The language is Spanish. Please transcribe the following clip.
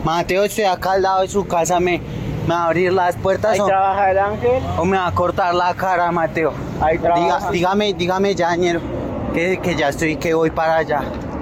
Mateo, estoy acá al lado de su casa, me va a abrir las puertas Ahí trabaja el ángel. o me va a cortar la cara, Mateo. Ahí trabaja. Dígame, ya, ñero, que ya estoy, que voy para allá.